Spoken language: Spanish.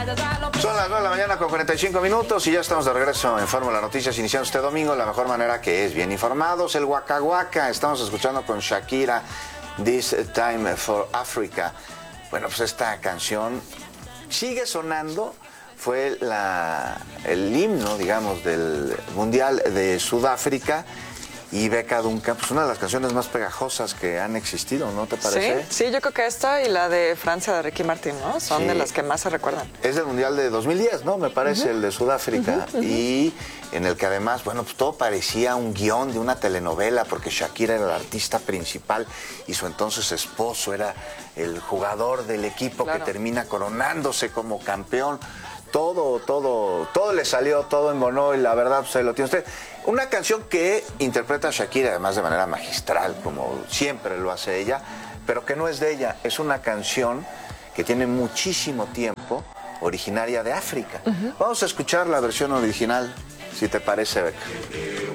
Son las 9 de la mañana con 45 minutos y ya estamos de regreso en Fórmula Noticias, iniciando este domingo de la mejor manera, que es bien informados. El Waka Waka, estamos escuchando con Shakira, This Time for Africa. Bueno, pues esta canción sigue sonando, fue el himno, digamos, del Mundial de Sudáfrica. Y Beca Duncan, pues una de las canciones más pegajosas que han existido, ¿no te parece? Sí, yo creo que esta y la de Francia de Ricky Martin, ¿no? Son de las que más se recuerdan. Es del Mundial de 2010, ¿no? Me parece, el de Sudáfrica. Y en el que además, bueno, pues todo parecía un guión de una telenovela, porque Shakira era el artista principal y su entonces esposo era el jugador del equipo que termina coronándose como campeón. Todo le salió, todo embonó, y la verdad, pues ahí lo tiene usted. Una canción que interpreta Shakira, además de manera magistral, como siempre lo hace ella, pero que no es de ella. Es una canción que tiene muchísimo tiempo, originaria de África. Vamos a escuchar la versión original, si te parece, Beca.